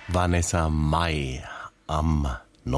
Vanessa Mai am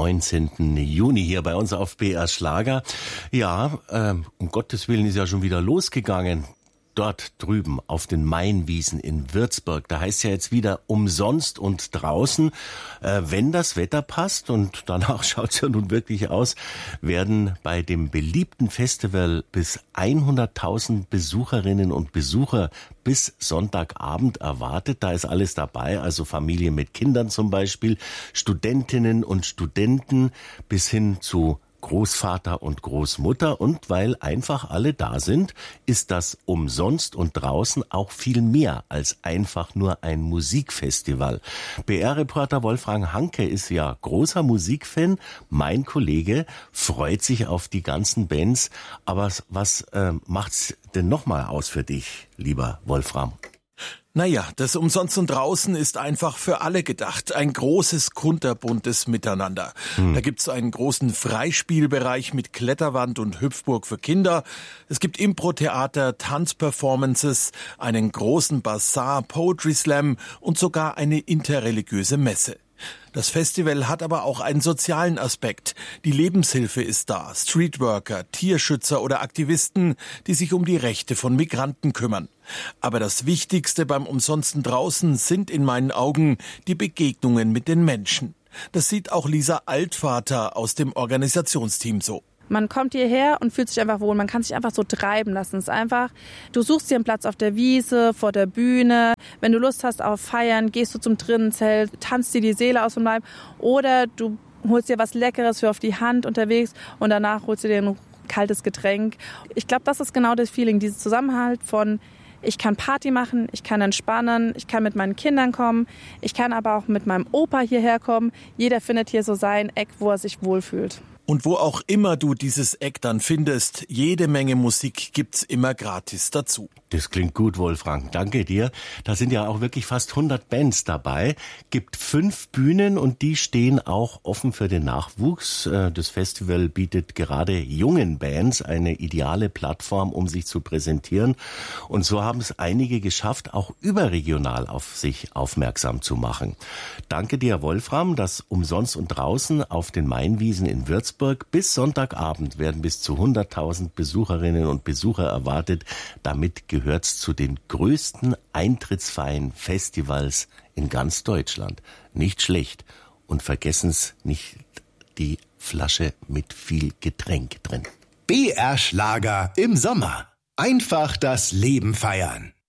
19. Juni hier bei uns auf BR Schlager. Ja, um Gottes Willen ist ja schon wieder losgegangen. Dort drüben auf den Mainwiesen in Würzburg. Da heißt ja jetzt wieder umsonst und draußen. Wenn das Wetter passt, und danach schaut es ja nun wirklich aus, werden bei dem beliebten Festival bis 100.000 Besucherinnen und Besucher bis Sonntagabend erwartet. Da ist alles dabei, also Familie mit Kindern zum Beispiel, Studentinnen und Studenten bis hin zu Großvater und Großmutter, und weil einfach alle da sind, ist das umsonst und draußen auch viel mehr als einfach nur ein Musikfestival. BR-Reporter Wolfgang Hanke ist ja großer Musikfan. Mein Kollege freut sich auf die ganzen Bands. Aber was macht's denn nochmal aus für dich, lieber Wolfram? Naja, das Umsonst und Draußen ist einfach für alle gedacht. Ein großes, kunterbuntes Miteinander. Da gibt's einen großen Freispielbereich mit Kletterwand und Hüpfburg für Kinder. Es gibt Impro-Theater, Tanzperformances, einen großen Bazar, Poetry Slam und sogar eine interreligiöse Messe. Das Festival hat aber auch einen sozialen Aspekt. Die Lebenshilfe ist da, Streetworker, Tierschützer oder Aktivisten, die sich um die Rechte von Migranten kümmern. Aber das Wichtigste beim Umsonsten draußen sind in meinen Augen die Begegnungen mit den Menschen. Das sieht auch Lisa Altvater aus dem Organisationsteam so. Man kommt hierher und fühlt sich einfach wohl. Man kann sich einfach so treiben lassen. Es ist einfach, du suchst dir einen Platz auf der Wiese, vor der Bühne. Wenn du Lust hast auf Feiern, gehst du zum Drinnenzelt, tanzt dir die Seele aus dem Leib. Oder du holst dir was Leckeres für auf die Hand unterwegs und danach holst du dir ein kaltes Getränk. Ich glaube, das ist genau das Feeling, dieses Zusammenhalt von: Ich kann Party machen, ich kann entspannen, ich kann mit meinen Kindern kommen, ich kann aber auch mit meinem Opa hierher kommen. Jeder findet hier so sein Eck, wo er sich wohlfühlt. Und wo auch immer du dieses Eck dann findest, jede Menge Musik gibt's immer gratis dazu. Das klingt gut, Wolfgang. Danke dir. Da sind ja auch wirklich fast 100 Bands dabei. Gibt 5 Bühnen und die stehen auch offen für den Nachwuchs. Das Festival bietet gerade jungen Bands eine ideale Plattform, um sich zu präsentieren. Und so haben es einige geschafft, auch überregional auf sich aufmerksam zu machen. Danke dir, Wolfram. Das Umsonst und Draußen auf den Mainwiesen in Würzburg. Bis Sonntagabend werden bis zu 100.000 Besucherinnen und Besucher erwartet. Damit gehört's zu den größten eintrittsfreien Festivals in ganz Deutschland. Nicht schlecht. Und vergessen's nicht die Flasche mit viel Getränk drin. BR Schlager im Sommer. Einfach das Leben feiern.